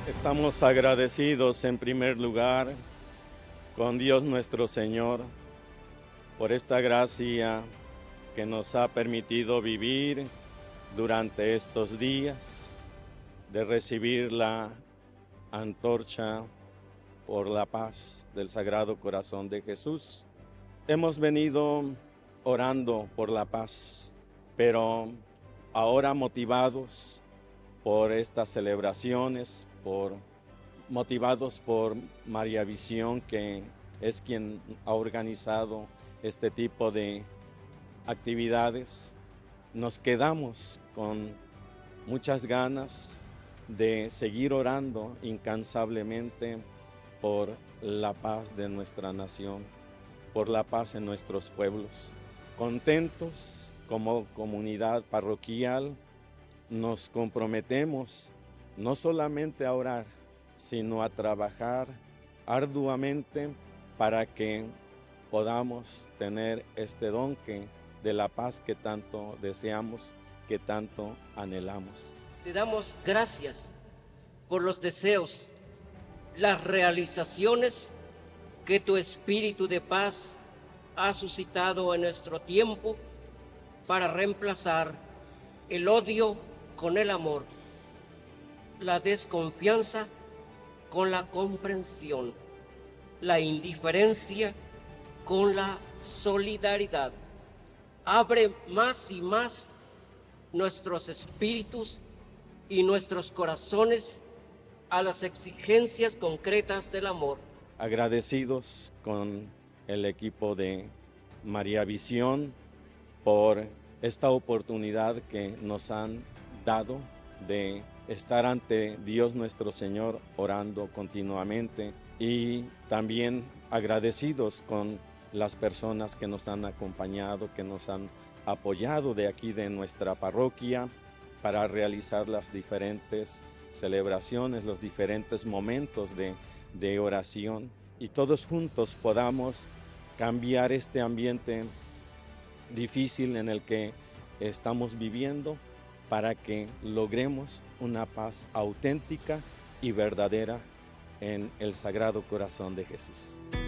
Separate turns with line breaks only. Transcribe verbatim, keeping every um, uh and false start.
Estamos agradecidos en primer lugar con Dios nuestro Señor por esta gracia que nos ha permitido vivir durante estos días, de recibir la antorcha por la paz del Sagrado Corazón de Jesús. Hemos venido orando por la paz, pero ahora motivados por estas celebraciones, por, motivados por María Visión, que es quien ha organizado este tipo de actividades, nos quedamos con muchas ganas de seguir orando incansablemente por la paz de nuestra nación, por la paz en nuestros pueblos. Contentos como comunidad parroquial, nos comprometemos no solamente a orar, sino a trabajar arduamente para que podamos tener este don que, de la paz que tanto deseamos, que tanto anhelamos.
Te damos gracias por los deseos, las realizaciones que tu espíritu de paz ha suscitado en nuestro tiempo para reemplazar el odio con el amor, la desconfianza con la comprensión, la indiferencia con la solidaridad. Abre más y más nuestros espíritus y nuestros corazones a las exigencias concretas del amor.
Agradecidos con el equipo de María Visión por esta oportunidad que nos han dado de estar ante Dios nuestro Señor orando continuamente, y también agradecidos con las personas que nos han acompañado, que nos han apoyado de aquí de nuestra parroquia para realizar las diferentes celebraciones, los diferentes momentos de, de oración, y todos juntos podamos cambiar este ambiente difícil en el que estamos viviendo para que logremos una paz auténtica y verdadera en el Sagrado Corazón de Jesús.